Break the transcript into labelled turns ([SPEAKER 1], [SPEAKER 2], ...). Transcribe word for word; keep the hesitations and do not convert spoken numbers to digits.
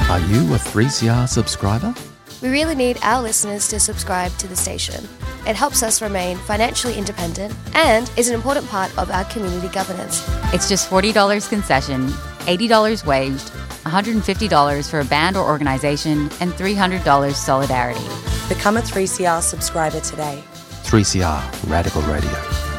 [SPEAKER 1] Are you a three C R subscriber?
[SPEAKER 2] We really need our listeners to subscribe to the station. It helps us remain financially independent and is an important part of our community governance.
[SPEAKER 3] It's just forty dollars concession, eighty dollars waged, one hundred fifty dollars for a band or organisation, and three hundred dollars solidarity.
[SPEAKER 4] Become a three C R subscriber today.
[SPEAKER 1] three C R Radical Radio.